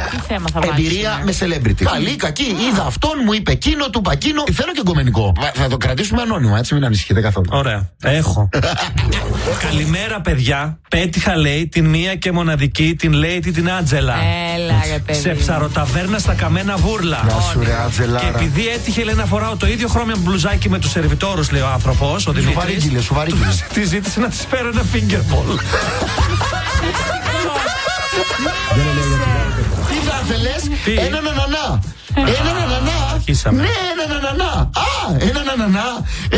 θέμα θα βάλεις εμπειρία σήμερα? με celebrity. Καλή, κακή. Είδα αυτόν, μου είπε εκείνο, του πακίνο. Θέλω και γκομενικό. Θα το κρατήσουμε ανώνυμο, έτσι, μην ανησυχείτε καθόλου. Ωραία. Έχω. Καλημέρα, παιδιά. Πέτυχα, λέει, την μία και μοναδική, την Lady την Άντζελα. Έλα, ρε παιδί. Σε ψαροταβέρνα στα Καμένα Βούρλα. Γεια σου, ρε Άντζελα. Και επειδή έτυχε, λέει, να φοράω το ίδιο χρώμιο μπλουζάκι με τους σερβιτόρους, λέει ο άνθρωπος, ο Δημήτρης. Σου βαρύγγυλε. Τη ζήτησε να της φέρω ένα fingerball. Τι θα ήθελες? Έναν ανανά. Έναν ανανά. Αρχίσαμε. Ναι, έναν ανανά. Α, έναν ανανά.